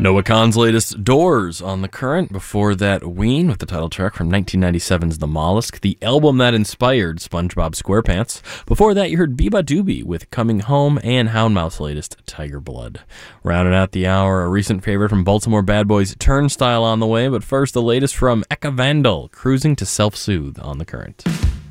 Noah Kahan's latest Doors on the Current. Before that, Ween with the title track from 1997's The Mollusk, the album that inspired SpongeBob SquarePants. Before that, you heard Biba Doobie with Coming Home and Houndmouth's latest Tiger Blood. Rounding out the hour, a recent favorite from Baltimore Bad Boys, Turnstile on the way, but first the latest from Eka Vandal, Cruising to Self-Soothe on the Current.